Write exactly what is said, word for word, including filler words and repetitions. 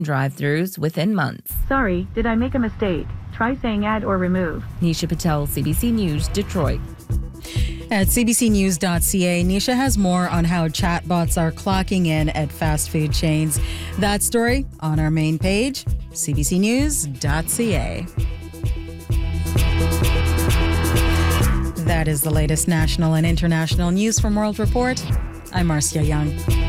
drive-thrus within months. Sorry, did I make a mistake? Try saying add or remove. Nisha Patel, C B C News, Detroit. At c b c news dot c a, Nisha has more on how chatbots are clocking in at fast food chains. That story on our main page, c b c news dot c a. That is the latest national and international news from World Report. I'm Marcia Young.